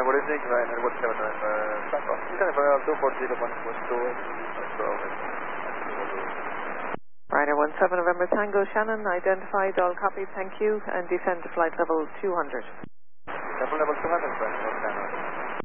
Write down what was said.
good evening, Ryanair 17 November, takeoff. California 240 Ryanair 17 November Tango, Shannon, identified, all copies, thank you, and descend to flight level 200. Level 200, Ryanair 17.